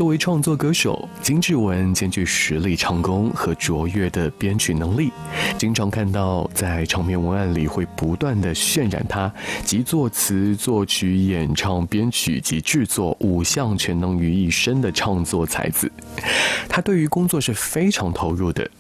作为创作歌手，金志文兼具实力唱功和卓越的编曲能力，经常看到在唱片文案里会不断地渲染他集作词、作曲、演唱、编曲及制作5项全能于一身的唱作才子。他对于工作是非常投入的，